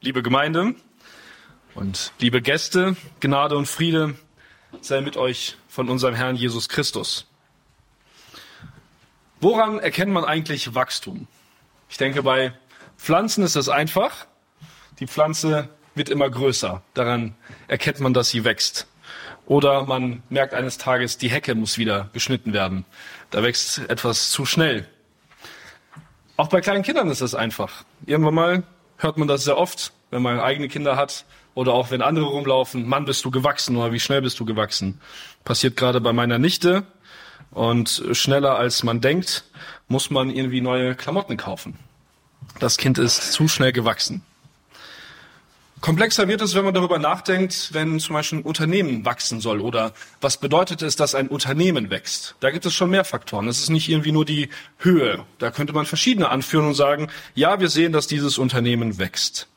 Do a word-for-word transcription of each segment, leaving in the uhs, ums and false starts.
liebe Gemeinde und liebe Gäste, Gnade und Friede sei mit euch von unserem Herrn Jesus Christus. Woran erkennt man eigentlich Wachstum? Ich denke, bei Pflanzen ist das einfach. Die Pflanze wird immer größer. Daran erkennt man, dass sie wächst. Oder man merkt eines Tages, die Hecke muss wieder geschnitten werden. Da wächst etwas zu schnell. Auch bei kleinen Kindern ist das einfach. Irgendwann mal hört man das sehr oft, wenn man eigene Kinder hat oder auch wenn andere rumlaufen. Mann, bist du gewachsen oder wie schnell bist du gewachsen? Passiert gerade bei meiner Nichte. Und schneller als man denkt, muss man irgendwie neue Klamotten kaufen. Das Kind ist zu schnell gewachsen. Komplexer wird es, wenn man darüber nachdenkt, wenn zum Beispiel ein Unternehmen wachsen soll oder was bedeutet es, dass ein Unternehmen wächst. Da gibt es schon mehr Faktoren. Es ist nicht irgendwie nur die Höhe. Da könnte man verschiedene anführen und sagen, ja, wir sehen, dass dieses Unternehmen wächst.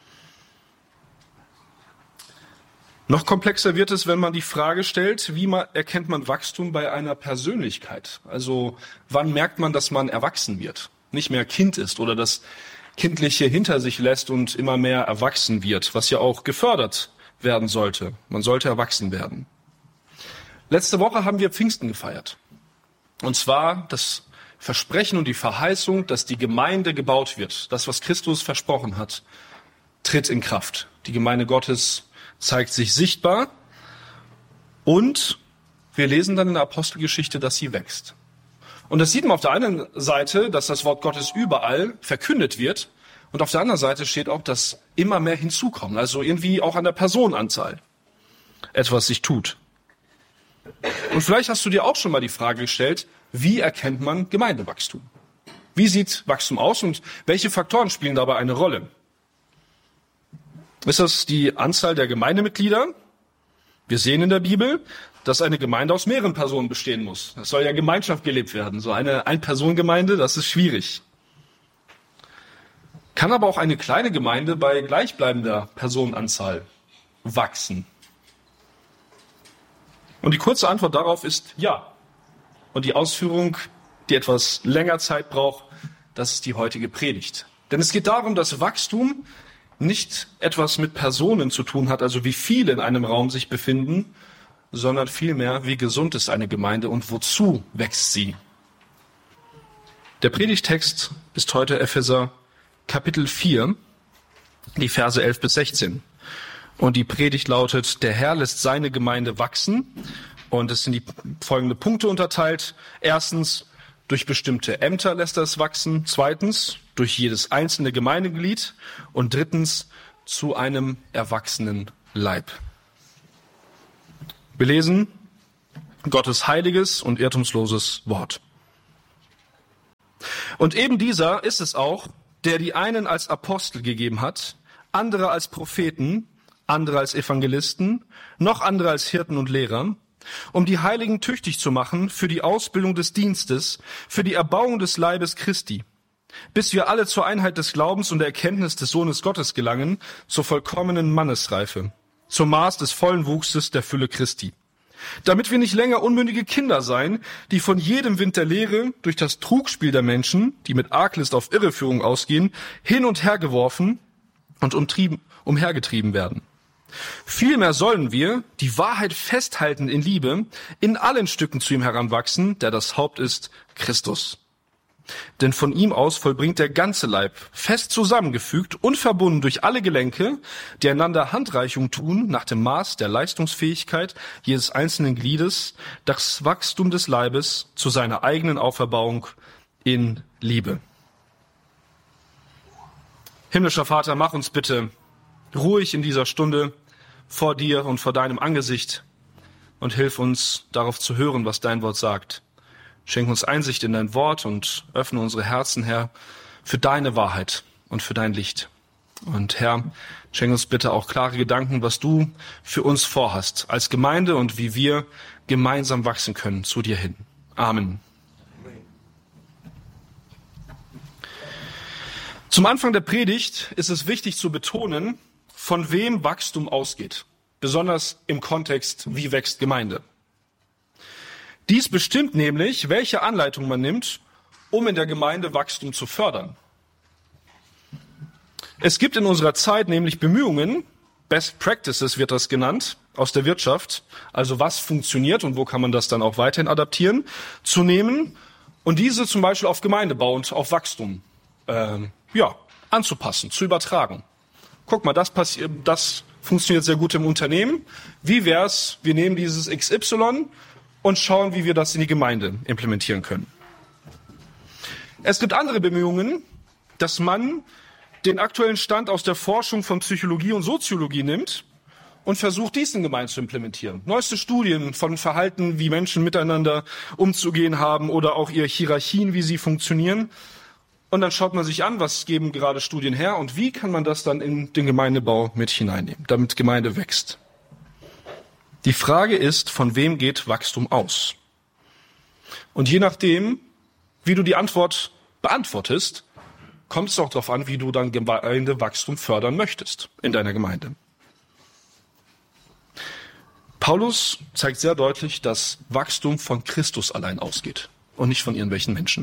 Noch komplexer wird es, wenn man die Frage stellt, wie man, erkennt man Wachstum bei einer Persönlichkeit? Also wann merkt man, dass man erwachsen wird, nicht mehr Kind ist oder das Kindliche hinter sich lässt und immer mehr erwachsen wird, was ja auch gefördert werden sollte. Man sollte erwachsen werden. Letzte Woche haben wir Pfingsten gefeiert. Und zwar das Versprechen und die Verheißung, dass die Gemeinde gebaut wird. Das, was Christus versprochen hat, tritt in Kraft. Die Gemeinde Gottes zeigt sich sichtbar und wir lesen dann in der Apostelgeschichte, dass sie wächst. Und das sieht man auf der einen Seite, dass das Wort Gottes überall verkündet wird und auf der anderen Seite steht auch, dass immer mehr hinzukommen, also irgendwie auch an der Personenanzahl etwas sich tut. Und vielleicht hast du dir auch schon mal die Frage gestellt, wie erkennt man Gemeindewachstum? Wie sieht Wachstum aus und welche Faktoren spielen dabei eine Rolle? Ist das die Anzahl der Gemeindemitglieder? Wir sehen in der Bibel, dass eine Gemeinde aus mehreren Personen bestehen muss. Es soll ja Gemeinschaft gelebt werden. So eine Ein-Personen-Gemeinde, das ist schwierig. Kann aber auch eine kleine Gemeinde bei gleichbleibender Personenanzahl wachsen? Und die kurze Antwort darauf ist ja. Und die Ausführung, die etwas länger Zeit braucht, das ist die heutige Predigt. Denn es geht darum, dass Wachstum nicht etwas mit Personen zu tun hat, also wie viele in einem Raum sich befinden, sondern vielmehr, wie gesund ist eine Gemeinde und wozu wächst sie. Der Predigtext ist heute Epheser Kapitel vier, die Verse elf bis sechzehn. Und die Predigt lautet, der Herr lässt seine Gemeinde wachsen. Und es sind die folgenden Punkte unterteilt. Erstens, durch bestimmte Ämter lässt er es wachsen. Zweitens, durch jedes einzelne Gemeindeglied. Und drittens, zu einem erwachsenen Leib. Wir lesen Gottes heiliges und irrtumsloses Wort. Und eben dieser ist es auch, der die einen als Apostel gegeben hat, andere als Propheten, andere als Evangelisten, noch andere als Hirten und Lehrer, um die Heiligen tüchtig zu machen für die Ausbildung des Dienstes, für die Erbauung des Leibes Christi, bis wir alle zur Einheit des Glaubens und der Erkenntnis des Sohnes Gottes gelangen, zur vollkommenen Mannesreife, zum Maß des vollen Wuchses der Fülle Christi. Damit wir nicht länger unmündige Kinder seien, die von jedem Wind der Lehre durch das Trugspiel der Menschen, die mit Arglist auf Irreführung ausgehen, hin und her geworfen und umtrieben, umhergetrieben werden. Vielmehr sollen wir, die Wahrheit festhalten in Liebe, in allen Stücken zu ihm heranwachsen, der das Haupt ist, Christus. Denn von ihm aus vollbringt der ganze Leib, fest zusammengefügt und verbunden durch alle Gelenke, die einander Handreichung tun, nach dem Maß der Leistungsfähigkeit jedes einzelnen Gliedes, das Wachstum des Leibes zu seiner eigenen Auferbauung in Liebe. Himmlischer Vater, mach uns bitte ruhig in dieser Stunde vor dir und vor deinem Angesicht und hilf uns, darauf zu hören, was dein Wort sagt. Schenk uns Einsicht in dein Wort und öffne unsere Herzen, Herr, für deine Wahrheit und für dein Licht. Und Herr, schenk uns bitte auch klare Gedanken, was du für uns vorhast als Gemeinde und wie wir gemeinsam wachsen können zu dir hin. Amen. Zum Anfang der Predigt ist es wichtig zu betonen, von wem Wachstum ausgeht, besonders im Kontext, wie wächst Gemeinde. Dies bestimmt nämlich, welche Anleitung man nimmt, um in der Gemeinde Wachstum zu fördern. Es gibt in unserer Zeit nämlich Bemühungen, Best Practices wird das genannt, aus der Wirtschaft, also was funktioniert und wo kann man das dann auch weiterhin adaptieren, zu nehmen und diese zum Beispiel auf Gemeindebau und auf Wachstum äh, ja, anzupassen, zu übertragen. Guck mal, das passiert, das funktioniert sehr gut im Unternehmen. Wie wär's, wir nehmen dieses X Y und schauen, wie wir das in die Gemeinde implementieren können. Es gibt andere Bemühungen, dass man den aktuellen Stand aus der Forschung von Psychologie und Soziologie nimmt und versucht, dies in Gemeinden zu implementieren. Neueste Studien von Verhalten, wie Menschen miteinander umzugehen haben oder auch ihre Hierarchien, wie sie funktionieren. Und dann schaut man sich an, was geben gerade Studien her und wie kann man das dann in den Gemeindebau mit hineinnehmen, damit Gemeinde wächst. Die Frage ist, von wem geht Wachstum aus? Und je nachdem, wie du die Antwort beantwortest, kommt es auch darauf an, wie du dann Gemeindewachstum fördern möchtest in deiner Gemeinde. Paulus zeigt sehr deutlich, dass Wachstum von Christus allein ausgeht und nicht von irgendwelchen Menschen.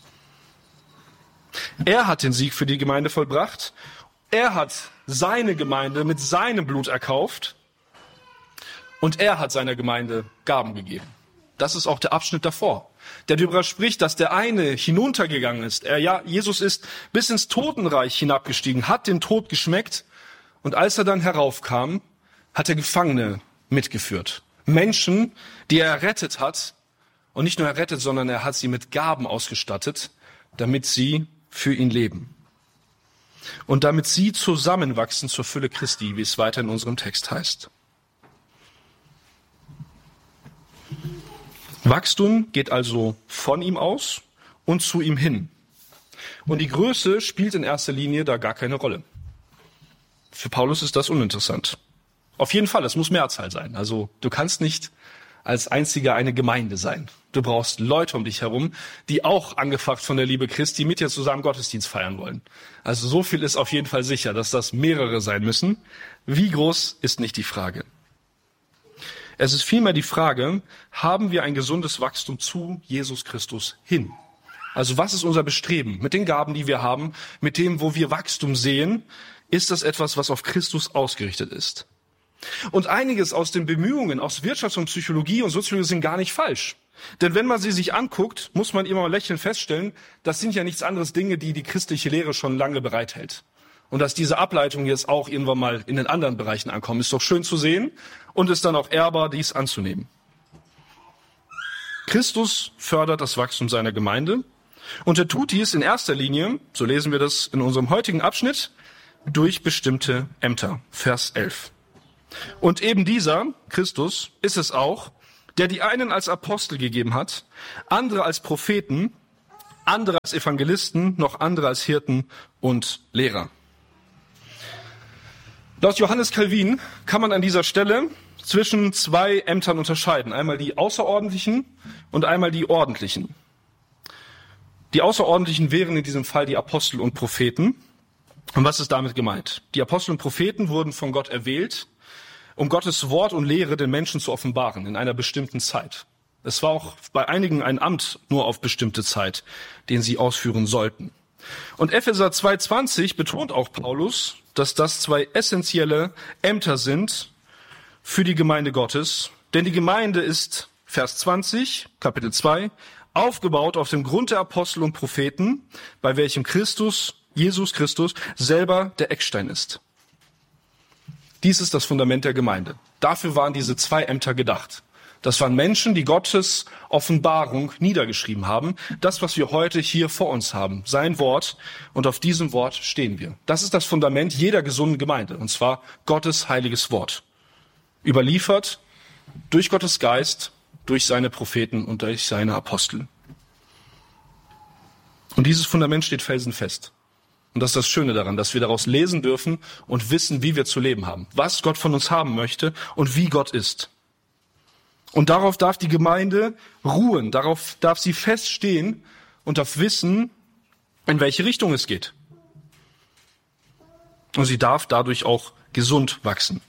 Er hat den Sieg für die Gemeinde vollbracht. Er hat seine Gemeinde mit seinem Blut erkauft. Und er hat seiner Gemeinde Gaben gegeben. Das ist auch der Abschnitt davor, der darüber spricht, dass der eine hinuntergegangen ist. Er, ja, Jesus ist bis ins Totenreich hinabgestiegen, hat den Tod geschmeckt. Und als er dann heraufkam, hat er Gefangene mitgeführt. Menschen, die er errettet hat. Und nicht nur errettet, sondern er hat sie mit Gaben ausgestattet, damit sie für ihn leben. Und damit sie zusammenwachsen zur Fülle Christi, wie es weiter in unserem Text heißt. Wachstum geht also von ihm aus und zu ihm hin. Und die Größe spielt in erster Linie da gar keine Rolle. Für Paulus ist das uninteressant. Auf jeden Fall, es muss Mehrzahl sein. Also du kannst nicht als einziger eine Gemeinde sein. Du brauchst Leute um dich herum, die auch angefacht von der Liebe Christi mit dir zusammen Gottesdienst feiern wollen. Also so viel ist auf jeden Fall sicher, dass das mehrere sein müssen. Wie groß ist nicht die Frage. Es ist vielmehr die Frage, haben wir ein gesundes Wachstum zu Jesus Christus hin? Also was ist unser Bestreben mit den Gaben, die wir haben, mit dem, wo wir Wachstum sehen? Ist das etwas, was auf Christus ausgerichtet ist? Und einiges aus den Bemühungen aus Wirtschaft und Psychologie und Soziologie sind gar nicht falsch. Denn wenn man sie sich anguckt, muss man immer mal lächelnd feststellen, das sind ja nichts anderes Dinge, die die christliche Lehre schon lange bereithält. Und dass diese Ableitungen jetzt auch irgendwann mal in den anderen Bereichen ankommen, ist doch schön zu sehen und ist dann auch ehrbar, dies anzunehmen. Christus fördert das Wachstum seiner Gemeinde und er tut dies in erster Linie, so lesen wir das in unserem heutigen Abschnitt, durch bestimmte Ämter. Vers elf. Und eben dieser, Christus, ist es auch, der die einen als Apostel gegeben hat, andere als Propheten, andere als Evangelisten, noch andere als Hirten und Lehrer. Laut Johannes Calvin kann man an dieser Stelle zwischen zwei Ämtern unterscheiden. Einmal die außerordentlichen und einmal die ordentlichen. Die außerordentlichen wären in diesem Fall die Apostel und Propheten. Und was ist damit gemeint? Die Apostel und Propheten wurden von Gott erwählt, um Gottes Wort und Lehre den Menschen zu offenbaren in einer bestimmten Zeit. Es war auch bei einigen ein Amt nur auf bestimmte Zeit, den sie ausführen sollten. Und Epheser zwei zwanzig betont auch Paulus, dass das zwei essentielle Ämter sind für die Gemeinde Gottes. Denn die Gemeinde ist, Vers zwanzig, Kapitel zwei, aufgebaut auf dem Grund der Apostel und Propheten, bei welchem Christus, Jesus Christus, selber der Eckstein ist. Dies ist das Fundament der Gemeinde. Dafür waren diese zwei Ämter gedacht. Das waren Menschen, die Gottes Offenbarung niedergeschrieben haben. Das, was wir heute hier vor uns haben, sein Wort. Und auf diesem Wort stehen wir. Das ist das Fundament jeder gesunden Gemeinde. Und zwar Gottes heiliges Wort. Überliefert durch Gottes Geist, durch seine Propheten und durch seine Apostel. Und dieses Fundament steht felsenfest. Und das ist das Schöne daran, dass wir daraus lesen dürfen und wissen, wie wir zu leben haben. Was Gott von uns haben möchte und wie Gott ist. Und darauf darf die Gemeinde ruhen, darauf darf sie feststehen und darf wissen, in welche Richtung es geht. Und sie darf dadurch auch gesund wachsen.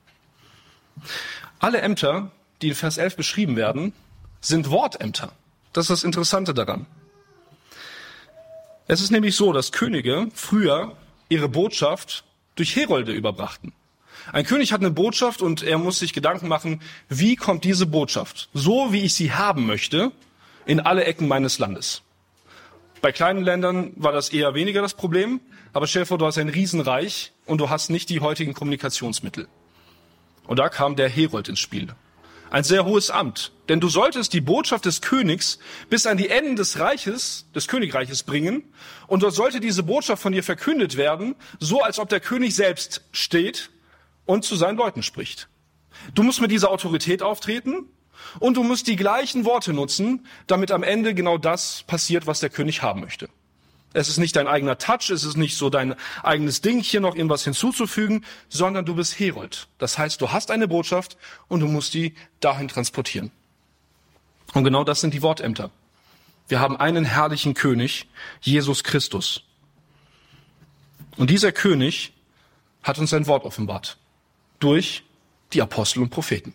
Alle Ämter, die in Vers elf beschrieben werden, sind Wortämter. Das ist das Interessante daran. Es ist nämlich so, dass Könige früher ihre Botschaft durch Herolde überbrachten. Ein König hat eine Botschaft und er muss sich Gedanken machen, wie kommt diese Botschaft, so wie ich sie haben möchte, in alle Ecken meines Landes. Bei kleinen Ländern war das eher weniger das Problem, aber stell dir vor, du hast ein Riesenreich und du hast nicht die heutigen Kommunikationsmittel. Und da kam der Herold ins Spiel. Ein sehr hohes Amt, denn du solltest die Botschaft des Königs bis an die Enden des Reiches, des Königreiches bringen und dort sollte diese Botschaft von dir verkündet werden, so als ob der König selbst steht und zu seinen Leuten spricht. Du musst mit dieser Autorität auftreten und du musst die gleichen Worte nutzen, damit am Ende genau das passiert, was der König haben möchte. Es ist nicht dein eigener Touch, es ist nicht so dein eigenes Ding, hier noch irgendwas hinzuzufügen, sondern du bist Herold. Das heißt, du hast eine Botschaft und du musst die dahin transportieren. Und genau das sind die Wortämter. Wir haben einen herrlichen König, Jesus Christus. Und dieser König hat uns sein Wort offenbart. Durch die Apostel und Propheten.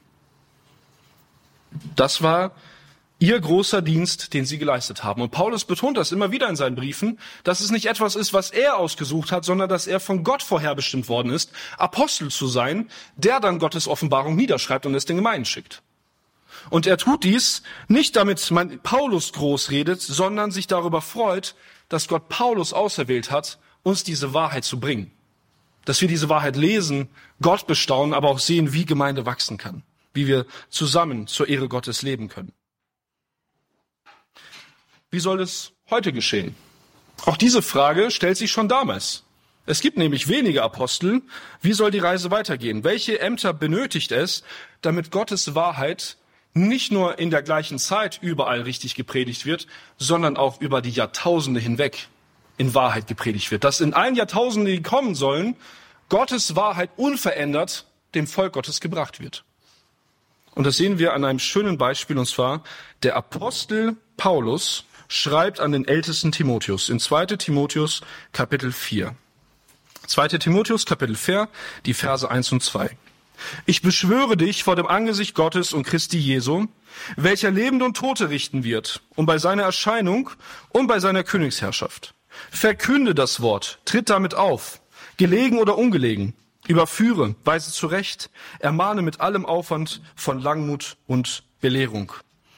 Das war ihr großer Dienst, den sie geleistet haben. Und Paulus betont das immer wieder in seinen Briefen, dass es nicht etwas ist, was er ausgesucht hat, sondern dass er von Gott vorherbestimmt worden ist, Apostel zu sein, der dann Gottes Offenbarung niederschreibt und es den Gemeinden schickt. Und er tut dies nicht, damit man Paulus groß redet, sondern sich darüber freut, dass Gott Paulus auserwählt hat, uns diese Wahrheit zu bringen. Dass wir diese Wahrheit lesen, Gott bestaunen, aber auch sehen, wie Gemeinde wachsen kann, wie wir zusammen zur Ehre Gottes leben können. Wie soll es heute geschehen? Auch diese Frage stellt sich schon damals. Es gibt nämlich wenige Apostel. Wie soll die Reise weitergehen? Welche Ämter benötigt es, damit Gottes Wahrheit nicht nur in der gleichen Zeit überall richtig gepredigt wird, sondern auch über die Jahrtausende hinweg in Wahrheit gepredigt wird? Dass in allen Jahrtausenden, die kommen sollen, Gottes Wahrheit unverändert dem Volk Gottes gebracht wird. Und das sehen wir an einem schönen Beispiel, und zwar der Apostel Paulus schreibt an den ältesten Timotheus in zweiter Timotheus Kapitel vier. zweiter Timotheus Kapitel vier, die Verse eins und zwei. Ich beschwöre dich vor dem Angesicht Gottes und Christi Jesu, welcher Lebende und Tote richten wird, und bei seiner Erscheinung und bei seiner Königsherrschaft. Verkünde das Wort, tritt damit auf, gelegen oder ungelegen, überführe, weise zurecht, ermahne mit allem Aufwand von Langmut und Belehrung.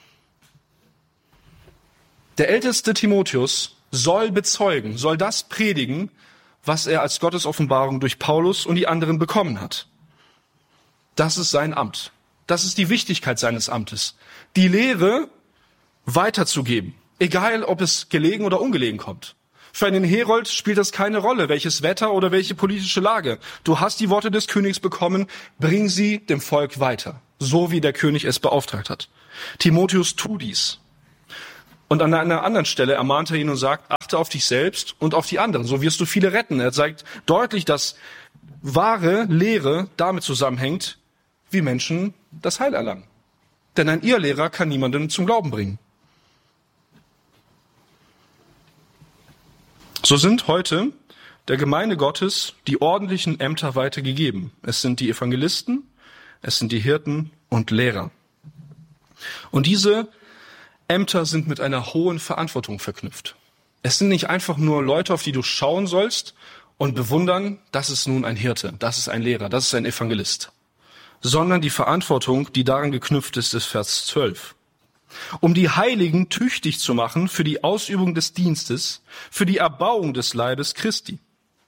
Der älteste Timotheus soll bezeugen, soll das predigen, was er als Gottes Offenbarung durch Paulus und die anderen bekommen hat. Das ist sein Amt. Das ist die Wichtigkeit seines Amtes. Die Lehre weiterzugeben, egal ob es gelegen oder ungelegen kommt. Für einen Herold spielt das keine Rolle, welches Wetter oder welche politische Lage. Du hast die Worte des Königs bekommen, bring sie dem Volk weiter, so wie der König es beauftragt hat. Timotheus, tu dies. Und an einer anderen Stelle ermahnt er ihn und sagt, achte auf dich selbst und auf die anderen, so wirst du viele retten. Er zeigt deutlich, dass wahre Lehre damit zusammenhängt, wie Menschen das Heil erlangen. Denn ein Irrlehrer kann niemanden zum Glauben bringen. So sind heute der Gemeinde Gottes die ordentlichen Ämter weitergegeben. Es sind die Evangelisten, es sind die Hirten und Lehrer. Und diese Ämter sind mit einer hohen Verantwortung verknüpft. Es sind nicht einfach nur Leute, auf die du schauen sollst und bewundern, das ist nun ein Hirte, das ist ein Lehrer, das ist ein Evangelist. Sondern die Verantwortung, die daran geknüpft ist, ist Vers zwölf. Um die Heiligen tüchtig zu machen für die Ausübung des Dienstes, für die Erbauung des Leibes Christi.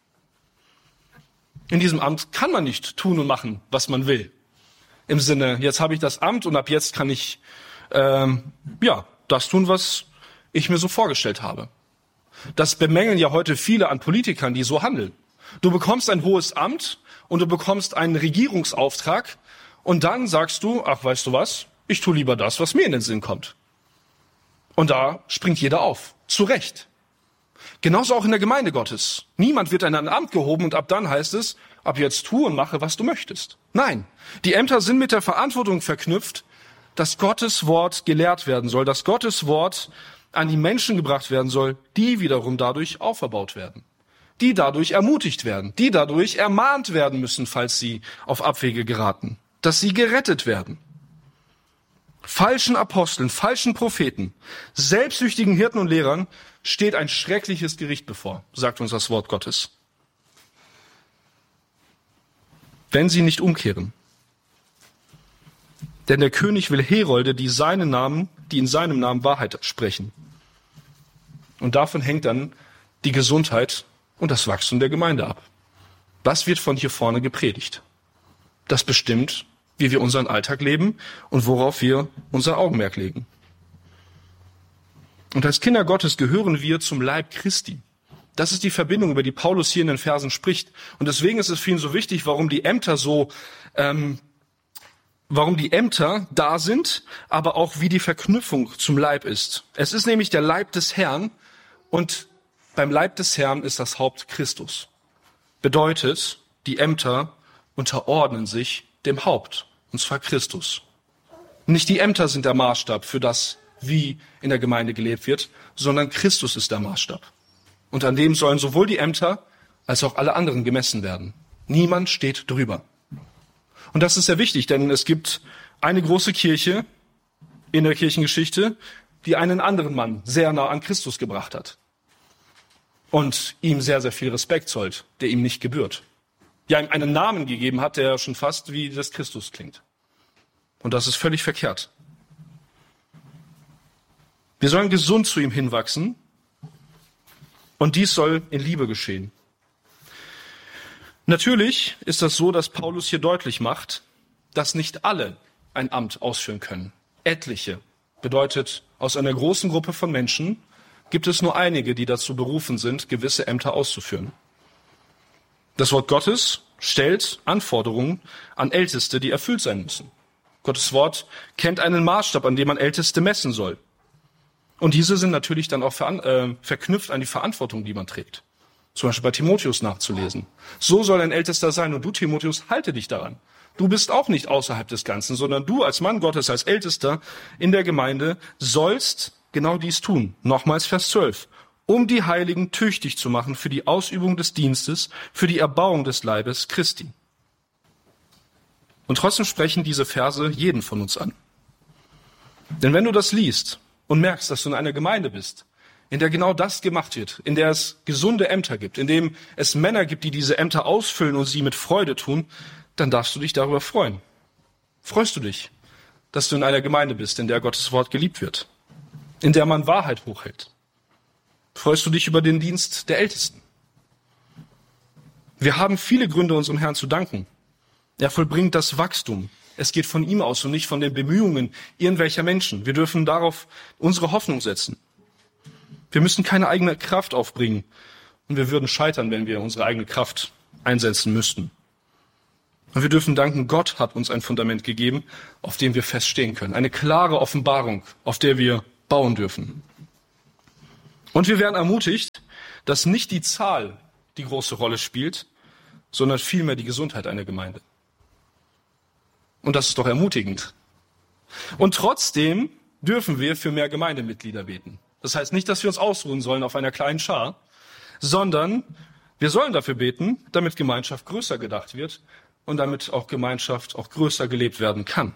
In diesem Amt kann man nicht tun und machen, was man will. Im Sinne, jetzt habe ich das Amt und ab jetzt kann ich ähm, ja das tun, was ich mir so vorgestellt habe. Das bemängeln ja heute viele an Politikern, die so handeln. Du bekommst ein hohes Amt und du bekommst einen Regierungsauftrag und dann sagst du, ach, weißt du was, ich tue lieber das, was mir in den Sinn kommt. Und da springt jeder auf. Zu Recht. Genauso auch in der Gemeinde Gottes. Niemand wird in ein Amt gehoben und ab dann heißt es, ab jetzt tu und mache, was du möchtest. Nein, die Ämter sind mit der Verantwortung verknüpft, dass Gottes Wort gelehrt werden soll, dass Gottes Wort an die Menschen gebracht werden soll, die wiederum dadurch auferbaut werden, die dadurch ermutigt werden, die dadurch ermahnt werden müssen, falls sie auf Abwege geraten, dass sie gerettet werden. Falschen Aposteln, falschen Propheten, selbstsüchtigen Hirten und Lehrern steht ein schreckliches Gericht bevor, sagt uns das Wort Gottes. wenn sie nicht umkehren. Denn der König will Herolde, die seinen Namen, die in seinem Namen Wahrheit sprechen. Und davon hängt dann die Gesundheit und das Wachstum der Gemeinde ab. Was wird von hier vorne gepredigt? Das bestimmt, wie wir unseren Alltag leben und worauf wir unser Augenmerk legen. Und als Kinder Gottes gehören wir zum Leib Christi. Das ist die Verbindung, über die Paulus hier in den Versen spricht. Und deswegen ist es für ihn so wichtig, warum die Ämter so, ähm, warum die Ämter da sind, aber auch wie die Verknüpfung zum Leib ist. Es ist nämlich der Leib des Herrn und beim Leib des Herrn ist das Haupt Christus. Bedeutet, die Ämter unterordnen sich dem Haupt, und zwar Christus. Nicht die Ämter sind der Maßstab für das, wie in der Gemeinde gelebt wird, sondern Christus ist der Maßstab. Und an dem sollen sowohl die Ämter als auch alle anderen gemessen werden. Niemand steht drüber. Und das ist sehr wichtig, denn es gibt eine große Kirche in der Kirchengeschichte, die einen anderen Mann sehr nah an Christus gebracht hat. Und ihm sehr, sehr viel Respekt zollt, der ihm nicht gebührt. Ja, ihm einen Namen gegeben hat, der schon fast wie das Christus klingt. Und das ist völlig verkehrt. Wir sollen gesund zu ihm hinwachsen und dies soll in Liebe geschehen. Natürlich ist das so, dass Paulus hier deutlich macht, dass nicht alle ein Amt ausführen können. Etliche bedeutet, aus einer großen Gruppe von Menschen gibt es nur einige, die dazu berufen sind, gewisse Ämter auszuführen. Das Wort Gottes stellt Anforderungen an Älteste, die erfüllt sein müssen. Gottes Wort kennt einen Maßstab, an dem man Älteste messen soll. Und diese sind natürlich dann auch ver- äh, verknüpft an die Verantwortung, die man trägt. Zum Beispiel bei Timotheus nachzulesen. So soll ein Ältester sein und du, Timotheus, halte dich daran. Du bist auch nicht außerhalb des Ganzen, sondern du als Mann Gottes, als Ältester in der Gemeinde sollst genau dies tun. Nochmals Vers zwölf. Um die Heiligen tüchtig zu machen für die Ausübung des Dienstes, für die Erbauung des Leibes Christi. Und trotzdem sprechen diese Verse jeden von uns an. Denn wenn du das liest und merkst, dass du in einer Gemeinde bist, in der genau das gemacht wird, in der es gesunde Ämter gibt, in dem es Männer gibt, die diese Ämter ausfüllen und sie mit Freude tun, dann darfst du dich darüber freuen. Freust du dich, dass du in einer Gemeinde bist, in der Gottes Wort geliebt wird, in der man Wahrheit hochhält? Freust du dich über den Dienst der Ältesten? Wir haben viele Gründe, unserem Herrn zu danken. Er vollbringt das Wachstum. Es geht von ihm aus und nicht von den Bemühungen irgendwelcher Menschen. Wir dürfen darauf unsere Hoffnung setzen. Wir müssen keine eigene Kraft aufbringen. Und wir würden scheitern, wenn wir unsere eigene Kraft einsetzen müssten. Und wir dürfen danken, Gott hat uns ein Fundament gegeben, auf dem wir feststehen können. Eine klare Offenbarung, auf der wir bauen dürfen. Und wir werden ermutigt, dass nicht die Zahl die große Rolle spielt, sondern vielmehr die Gesundheit einer Gemeinde. Und das ist doch ermutigend. Und trotzdem dürfen wir für mehr Gemeindemitglieder beten. Das heißt nicht, dass wir uns ausruhen sollen auf einer kleinen Schar, sondern wir sollen dafür beten, damit Gemeinschaft größer gedacht wird und damit auch Gemeinschaft auch größer gelebt werden kann.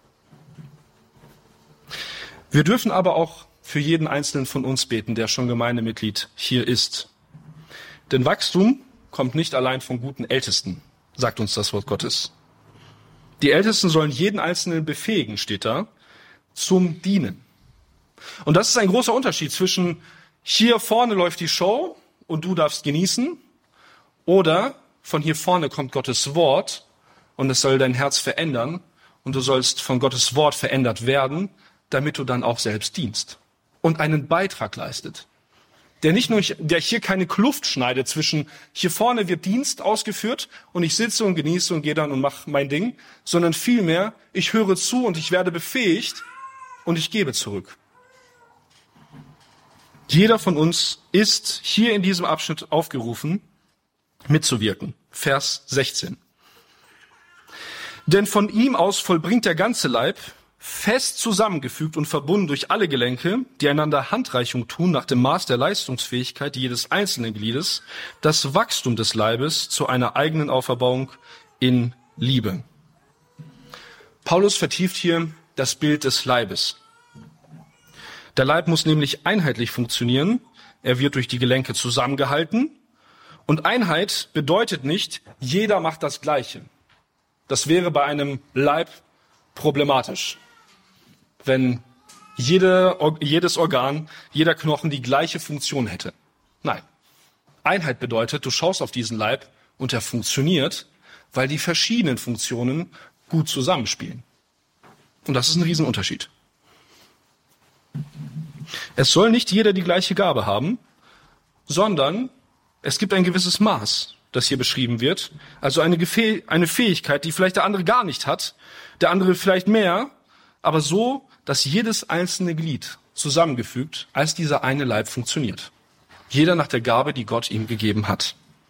Wir dürfen aber auch für jeden Einzelnen von uns beten, der schon Gemeindemitglied hier ist. Denn Wachstum kommt nicht allein von guten Ältesten, sagt uns das Wort Gottes. Die Ältesten sollen jeden Einzelnen befähigen, steht da, zum Dienen. Und das ist ein großer Unterschied zwischen hier vorne läuft die Show und du darfst genießen oder von hier vorne kommt Gottes Wort und es soll dein Herz verändern und du sollst von Gottes Wort verändert werden, damit du dann auch selbst dienst und einen Beitrag leistet. Der nicht nur, der hier keine Kluft schneidet zwischen, hier vorne wird Dienst ausgeführt und ich sitze und genieße und gehe dann und mache mein Ding, sondern vielmehr, ich höre zu und ich werde befähigt und ich gebe zurück. Jeder von uns ist hier in diesem Abschnitt aufgerufen, mitzuwirken. Vers sechzehn. Denn von ihm aus vollbringt der ganze Leib, fest zusammengefügt und verbunden durch alle Gelenke, die einander Handreichung tun nach dem Maß der Leistungsfähigkeit jedes einzelnen Gliedes, das Wachstum des Leibes zu einer eigenen Auferbauung in Liebe. Paulus vertieft hier das Bild des Leibes. Der Leib muss nämlich einheitlich funktionieren. Er wird durch die Gelenke zusammengehalten. Und Einheit bedeutet nicht, jeder macht das Gleiche. Das wäre bei einem Leib problematisch, wenn jede, jedes Organ, jeder Knochen die gleiche Funktion hätte. Nein. Einheit bedeutet, du schaust auf diesen Leib und er funktioniert, weil die verschiedenen Funktionen gut zusammenspielen. Und das ist ein Riesenunterschied. Es soll nicht jeder die gleiche Gabe haben, sondern es gibt ein gewisses Maß, das hier beschrieben wird. Also eine, Gefäh- eine Fähigkeit, die vielleicht der andere gar nicht hat, der andere vielleicht mehr, aber so, dass jedes einzelne Glied zusammengefügt als dieser eine Leib funktioniert. Jeder nach der Gabe, die Gott ihm gegeben hat.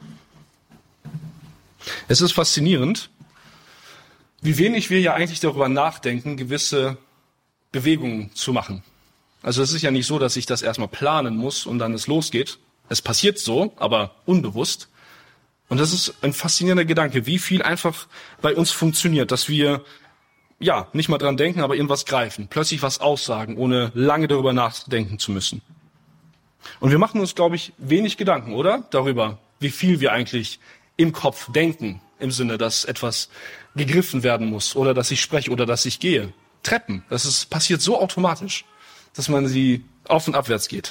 Es ist faszinierend, wie wenig wir ja eigentlich darüber nachdenken, gewisse Bewegungen zu machen. Also es ist ja nicht so, dass ich das erstmal planen muss und dann es losgeht. Es passiert so, aber unbewusst. Und das ist ein faszinierender Gedanke, wie viel einfach bei uns funktioniert, dass wir ja nicht mal dran denken, aber irgendwas greifen, plötzlich was aussagen, ohne lange darüber nachdenken zu müssen. Und wir machen uns, glaube ich, wenig Gedanken, oder? Darüber, wie viel wir eigentlich im Kopf denken, im Sinne, dass etwas gegriffen werden muss oder dass ich spreche oder dass ich gehe. Treppen, das ist, passiert so automatisch, dass man sie auf und abwärts geht.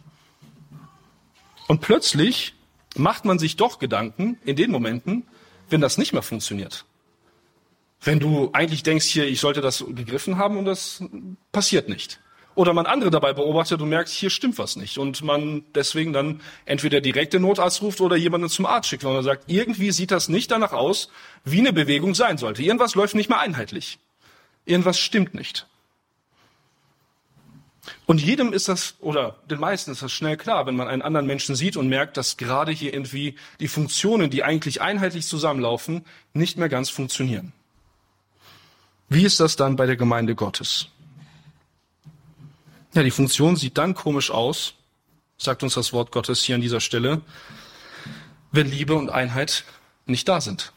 Und plötzlich macht man sich doch Gedanken in den Momenten, wenn das nicht mehr funktioniert. Wenn du eigentlich denkst, hier, ich sollte das gegriffen haben und das passiert nicht. Oder man andere dabei beobachtet und merkt, hier stimmt was nicht. Und man deswegen dann entweder direkt den Notarzt ruft oder jemanden zum Arzt schickt, weil man sagt, irgendwie sieht das nicht danach aus, wie eine Bewegung sein sollte. Irgendwas läuft nicht mehr einheitlich. Irgendwas stimmt nicht. Und jedem ist das, oder den meisten ist das schnell klar, wenn man einen anderen Menschen sieht und merkt, dass gerade hier irgendwie die Funktionen, die eigentlich einheitlich zusammenlaufen, nicht mehr ganz funktionieren. Wie ist das dann bei der Gemeinde Gottes? Ja, die Funktion sieht dann komisch aus, sagt uns das Wort Gottes hier an dieser Stelle, wenn Liebe und Einheit nicht da sind.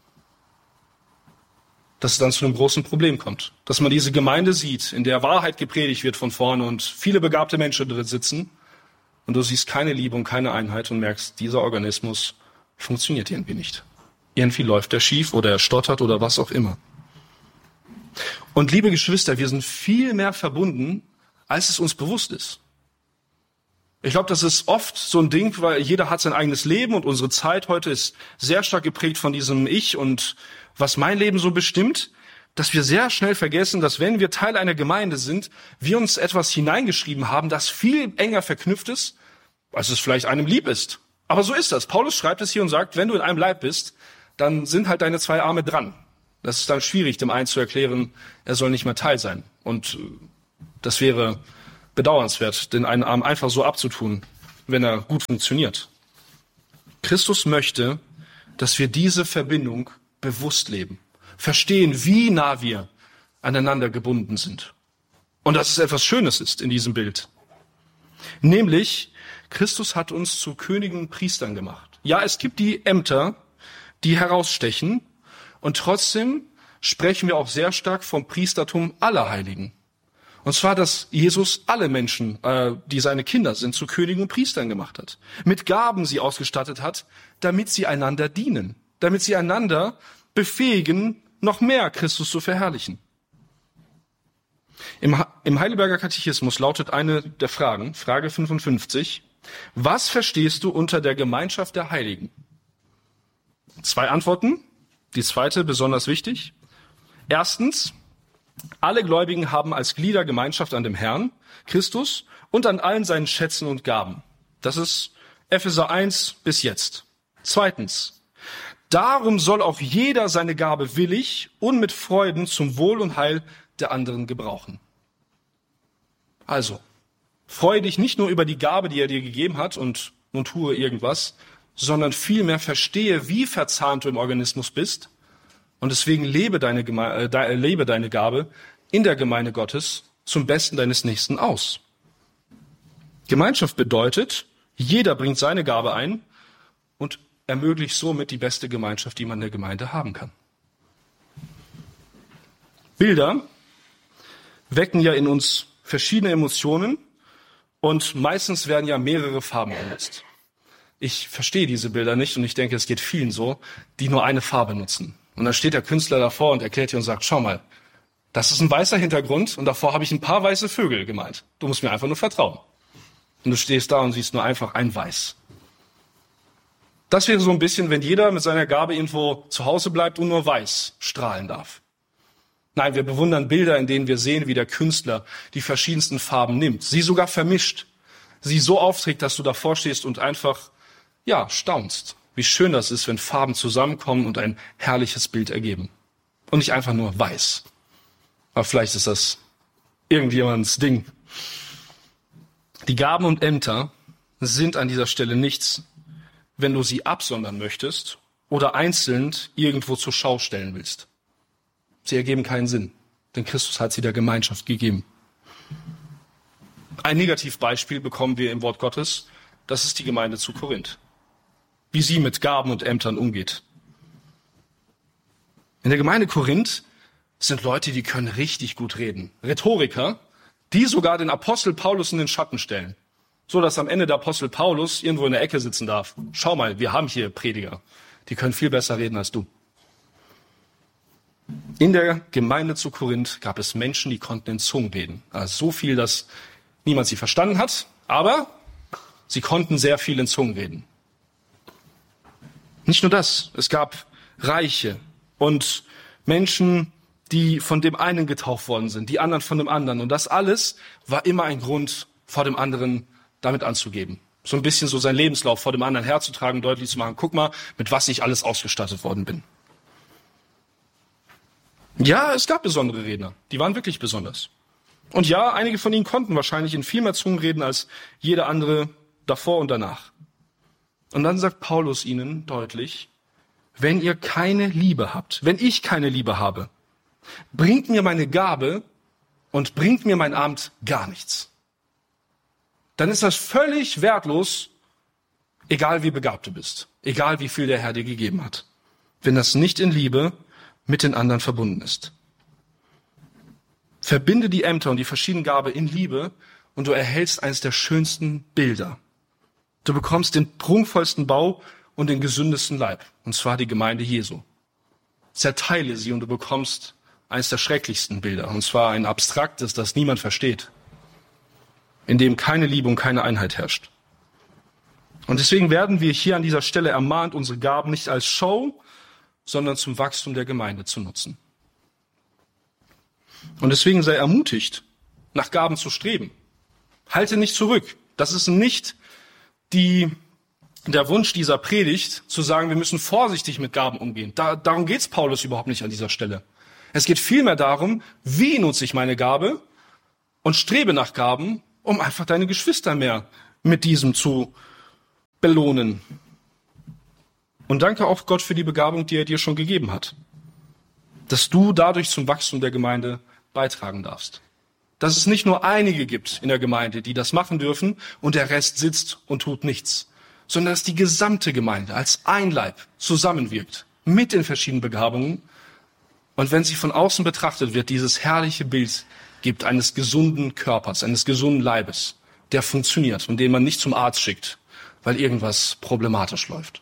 Dass es dann zu einem großen Problem kommt. Dass man diese Gemeinde sieht, in der Wahrheit gepredigt wird von vorne und viele begabte Menschen drin sitzen und du siehst keine Liebe und keine Einheit und merkst, dieser Organismus funktioniert irgendwie nicht. Irgendwie läuft er schief oder er stottert oder was auch immer. Und liebe Geschwister, wir sind viel mehr verbunden, als es uns bewusst ist. Ich glaube, das ist oft so ein Ding, weil jeder hat sein eigenes Leben und unsere Zeit heute ist sehr stark geprägt von diesem Ich und was mein Leben so bestimmt, dass wir sehr schnell vergessen, dass wenn wir Teil einer Gemeinde sind, wir uns etwas hineingeschrieben haben, das viel enger verknüpft ist, als es vielleicht einem lieb ist. Aber so ist das. Paulus schreibt es hier und sagt, wenn du in einem Leib bist, dann sind halt deine zwei Arme dran. Das ist dann schwierig, dem einen zu erklären, er soll nicht mehr Teil sein. Und das wäre bedauernswert, den einen Arm einfach so abzutun, wenn er gut funktioniert. Christus möchte, dass wir diese Verbindung bewusst leben, verstehen, wie nah wir aneinander gebunden sind. Und dass es etwas Schönes ist in diesem Bild. Nämlich, Christus hat uns zu Königen und Priestern gemacht. Ja, es gibt die Ämter, die herausstechen, und trotzdem sprechen wir auch sehr stark vom Priestertum aller Heiligen. Und zwar, dass Jesus alle Menschen, äh, die seine Kinder sind, zu Königen und Priestern gemacht hat. Mit Gaben sie ausgestattet hat, damit sie einander dienen. Damit sie einander befähigen, noch mehr Christus zu verherrlichen. Im, im Heidelberger Katechismus lautet eine der Fragen, Frage fünfundfünfzig, was verstehst du unter der Gemeinschaft der Heiligen? Zwei Antworten. Die zweite, besonders wichtig. Erstens, alle Gläubigen haben als Glieder Gemeinschaft an dem Herrn, Christus, und an allen seinen Schätzen und Gaben. Das ist Epheser eins bis jetzt. Zweitens, darum soll auch jeder seine Gabe willig und mit Freuden zum Wohl und Heil der anderen gebrauchen. Also, freue dich nicht nur über die Gabe, die er dir gegeben hat und nun tue irgendwas, sondern vielmehr verstehe, wie verzahnt du im Organismus bist und deswegen lebe deine, Geme- äh, de- lebe deine Gabe in der Gemeinde Gottes zum Besten deines Nächsten aus. Gemeinschaft bedeutet, jeder bringt seine Gabe ein und ermöglicht somit die beste Gemeinschaft, die man in der Gemeinde haben kann. Bilder wecken ja in uns verschiedene Emotionen und meistens werden ja mehrere Farben benutzt. Ich verstehe diese Bilder nicht und ich denke, es geht vielen so, die nur eine Farbe nutzen. Und dann steht der Künstler davor und erklärt dir und sagt, schau mal, das ist ein weißer Hintergrund und davor habe ich ein paar weiße Vögel gemalt. Du musst mir einfach nur vertrauen. Und du stehst da und siehst nur einfach ein Weiß. Das wäre so ein bisschen, wenn jeder mit seiner Gabe irgendwo zu Hause bleibt und nur weiß strahlen darf. Nein, wir bewundern Bilder, in denen wir sehen, wie der Künstler die verschiedensten Farben nimmt, sie sogar vermischt, sie so aufträgt, dass du davor stehst und einfach, ja, staunst. Wie schön das ist, wenn Farben zusammenkommen und ein herrliches Bild ergeben. Und nicht einfach nur weiß. Aber vielleicht ist das irgendjemands Ding. Die Gaben und Ämter sind an dieser Stelle nichts, wenn du sie absondern möchtest oder einzeln irgendwo zur Schau stellen willst. Sie ergeben keinen Sinn, denn Christus hat sie der Gemeinschaft gegeben. Ein Negativbeispiel bekommen wir im Wort Gottes, das ist die Gemeinde zu Korinth. Wie sie mit Gaben und Ämtern umgeht. In der Gemeinde Korinth sind Leute, die können richtig gut reden. Rhetoriker, die sogar den Apostel Paulus in den Schatten stellen. So dass am Ende der Apostel Paulus irgendwo in der Ecke sitzen darf. Schau mal, wir haben hier Prediger. Die können viel besser reden als du. In der Gemeinde zu Korinth gab es Menschen, die konnten in Zungen reden. Also so viel, dass niemand sie verstanden hat, aber sie konnten sehr viel in Zungen reden. Nicht nur das, es gab Reiche und Menschen, die von dem einen getauft worden sind, die anderen von dem anderen. Und das alles war immer ein Grund, vor dem anderen damit anzugeben. So ein bisschen so seinen Lebenslauf vor dem anderen herzutragen, deutlich zu machen, guck mal, mit was ich alles ausgestattet worden bin. Ja, es gab besondere Redner, die waren wirklich besonders. Und ja, einige von ihnen konnten wahrscheinlich in viel mehr Zungen reden als jeder andere davor und danach. Und dann sagt Paulus ihnen deutlich, wenn ihr keine Liebe habt, wenn ich keine Liebe habe, bringt mir meine Gabe und bringt mir mein Amt gar nichts. Dann ist das völlig wertlos, egal wie begabt du bist, egal wie viel der Herr dir gegeben hat, wenn das nicht in Liebe mit den anderen verbunden ist. Verbinde die Ämter und die verschiedenen Gaben in Liebe und du erhältst eines der schönsten Bilder. Du bekommst den prunkvollsten Bau und den gesündesten Leib, und zwar die Gemeinde Jesu. Zerteile sie und du bekommst eines der schrecklichsten Bilder, und zwar ein abstraktes, das niemand versteht, in dem keine Liebe und keine Einheit herrscht. Und deswegen werden wir hier an dieser Stelle ermahnt, unsere Gaben nicht als Show, sondern zum Wachstum der Gemeinde zu nutzen. Und deswegen sei ermutigt, nach Gaben zu streben. Halte nicht zurück. Das ist nicht die, der Wunsch dieser Predigt, zu sagen, wir müssen vorsichtig mit Gaben umgehen. Da, darum geht es Paulus überhaupt nicht an dieser Stelle. Es geht vielmehr darum, wie nutze ich meine Gabe und strebe nach Gaben, um einfach deine Geschwister mehr mit diesem zu belohnen. Und danke auch Gott für die Begabung, die er dir schon gegeben hat. Dass du dadurch zum Wachstum der Gemeinde beitragen darfst. Dass es nicht nur einige gibt in der Gemeinde, die das machen dürfen und der Rest sitzt und tut nichts, sondern dass die gesamte Gemeinde als ein Leib zusammenwirkt mit den verschiedenen Begabungen. Und wenn sie von außen betrachtet wird, dieses herrliche Bild gibt eines gesunden Körpers, eines gesunden Leibes, der funktioniert und den man nicht zum Arzt schickt, weil irgendwas problematisch läuft.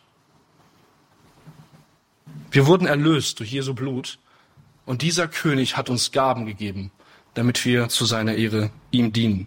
Wir wurden erlöst durch Jesu Blut und dieser König hat uns Gaben gegeben, damit wir zu seiner Ehre ihm dienen.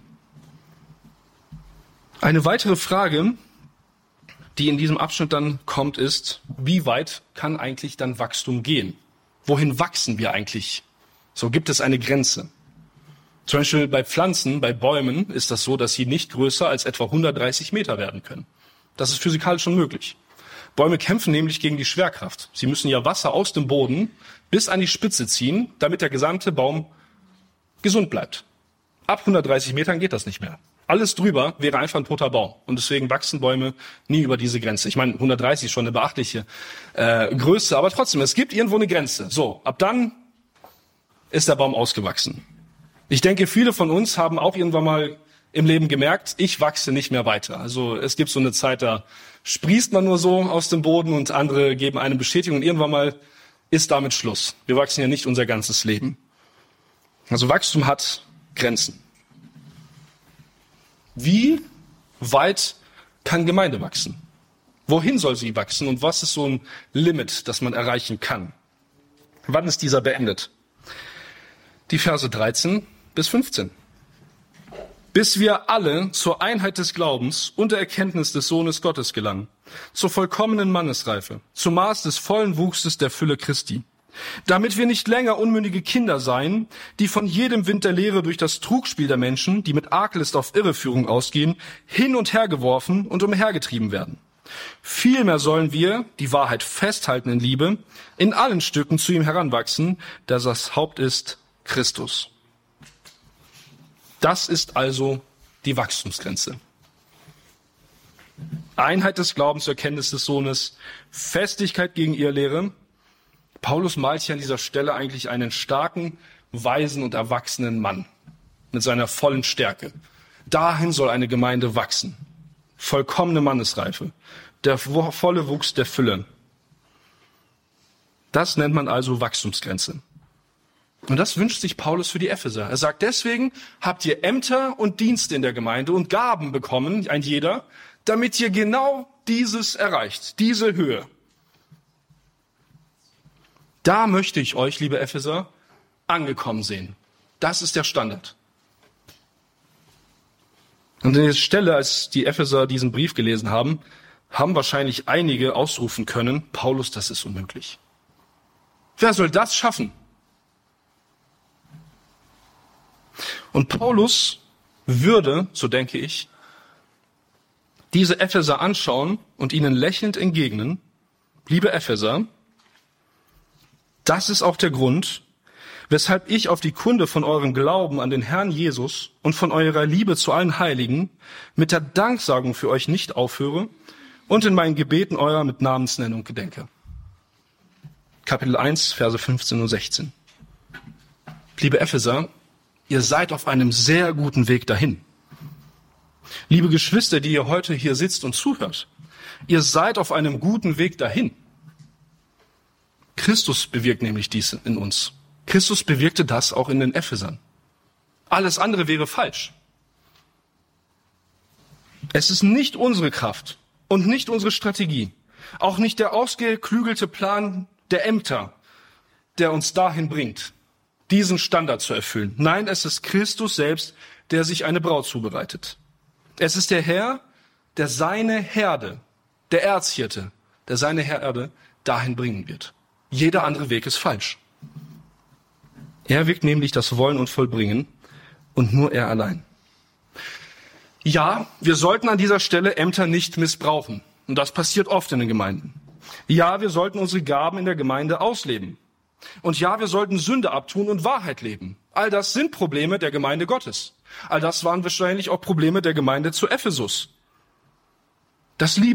Eine weitere Frage, die in diesem Abschnitt dann kommt, ist, wie weit kann eigentlich dann Wachstum gehen? Wohin wachsen wir eigentlich? So gibt es eine Grenze. Zum Beispiel bei Pflanzen, bei Bäumen ist das so, dass sie nicht größer als etwa hundertdreißig Meter werden können. Das ist physikalisch unmöglich. Bäume kämpfen nämlich gegen die Schwerkraft. Sie müssen ja Wasser aus dem Boden bis an die Spitze ziehen, damit der gesamte Baum gesund bleibt. Ab hundertdreißig Metern geht das nicht mehr. Alles drüber wäre einfach ein toter Baum. Und deswegen wachsen Bäume nie über diese Grenze. Ich meine, hundertdreißig ist schon eine beachtliche äh, Größe, aber trotzdem, es gibt irgendwo eine Grenze. So, ab dann ist der Baum ausgewachsen. Ich denke, viele von uns haben auch irgendwann mal im Leben gemerkt, ich wachse nicht mehr weiter. Also es gibt so eine Zeit, da sprießt man nur so aus dem Boden und andere geben eine Bestätigung und irgendwann mal ist damit Schluss. Wir wachsen ja nicht unser ganzes Leben. Also Wachstum hat Grenzen. Wie weit kann Gemeinde wachsen? Wohin soll sie wachsen und was ist so ein Limit, das man erreichen kann? Wann ist dieser beendet? Die Verse dreizehn bis fünfzehn. Bis wir alle zur Einheit des Glaubens und der Erkenntnis des Sohnes Gottes gelangen, zur vollkommenen Mannesreife, zum Maß des vollen Wuchses der Fülle Christi, damit wir nicht länger unmündige Kinder seien, die von jedem Wind der Lehre durch das Trugspiel der Menschen, die mit Arglist auf Irreführung ausgehen, hin und her geworfen und umhergetrieben werden. Vielmehr sollen wir, die Wahrheit festhalten in Liebe, in allen Stücken zu ihm heranwachsen, der das Haupt ist, Christus. Das ist also die Wachstumsgrenze. Einheit des Glaubens zur Erkenntnis des Sohnes, Festigkeit gegen Irrlehre. Paulus malt hier an dieser Stelle eigentlich einen starken, weisen und erwachsenen Mann mit seiner vollen Stärke. Dahin soll eine Gemeinde wachsen. Vollkommene Mannesreife, der volle Wuchs der Fülle. Das nennt man also Wachstumsgrenze. Und das wünscht sich Paulus für die Epheser. Er sagt, deswegen habt ihr Ämter und Dienste in der Gemeinde und Gaben bekommen, ein jeder, damit ihr genau dieses erreicht, diese Höhe. Da möchte ich euch, liebe Epheser, angekommen sehen. Das ist der Standard. Und an der Stelle, als die Epheser diesen Brief gelesen haben, haben wahrscheinlich einige ausrufen können, Paulus, das ist unmöglich. Wer soll das schaffen? Und Paulus würde, so denke ich, diese Epheser anschauen und ihnen lächelnd entgegnen, liebe Epheser, das ist auch der Grund, weshalb ich auf die Kunde von eurem Glauben an den Herrn Jesus und von eurer Liebe zu allen Heiligen mit der Danksagung für euch nicht aufhöre und in meinen Gebeten eurer mit Namensnennung gedenke. Kapitel eins, Verse fünfzehn und sechzehn. Liebe Epheser, ihr seid auf einem sehr guten Weg dahin. Liebe Geschwister, die ihr heute hier sitzt und zuhört, ihr seid auf einem guten Weg dahin. Christus bewirkt nämlich dies in uns. Christus bewirkte das auch in den Ephesern. Alles andere wäre falsch. Es ist nicht unsere Kraft und nicht unsere Strategie, auch nicht der ausgeklügelte Plan der Ämter, der uns dahin bringt, diesen Standard zu erfüllen. Nein, es ist Christus selbst, der sich eine Braut zubereitet. Es ist der Herr, der seine Herde, der Erzhirte, der seine Herde dahin bringen wird. Jeder andere Weg ist falsch. Er wirkt nämlich das Wollen und Vollbringen und nur er allein. Ja, wir sollten an dieser Stelle Ämter nicht missbrauchen. Und das passiert oft in den Gemeinden. Ja, wir sollten unsere Gaben in der Gemeinde ausleben. Und ja, wir sollten Sünde abtun und Wahrheit leben. All das sind Probleme der Gemeinde Gottes. All das waren wahrscheinlich auch Probleme der Gemeinde zu Ephesus. Das lieben